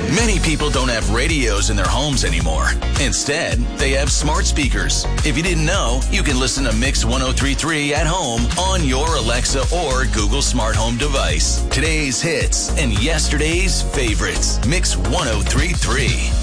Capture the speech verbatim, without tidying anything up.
Many people don't have radios in their homes anymore. Instead, they have smart speakers. If you didn't know, you can listen to Mix one oh three point three at home on your Alexa or Google Smart Home device. Today's hits and yesterday's favorites. Mix one oh three point three.